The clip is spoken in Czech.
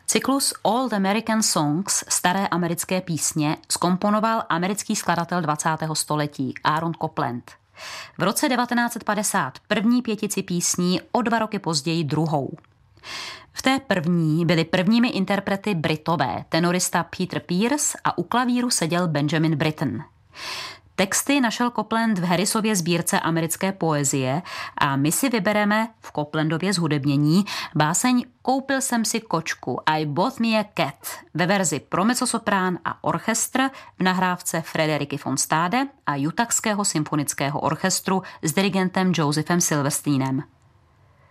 Cyklus Old American Songs, staré americké písně, zkomponoval americký skladatel 20. století Aaron Copland. V roce 1950 první pětici písní, o 2 roky později druhou. V té první byli prvními interprety Britové, tenorista Peter Pierce a u klavíru seděl Benjamin Britten. Texty našel Copland v Harrisově sbírce americké poezie a my si vybereme v Coplandově zhudebnění báseň Koupil jsem si kočku, I bought me a cat, ve verzi pro mezzosoprán a orchestr v nahrávce Frederiky von Stade a Utahského symfonického orchestru s dirigentem Josephem Silversteinem.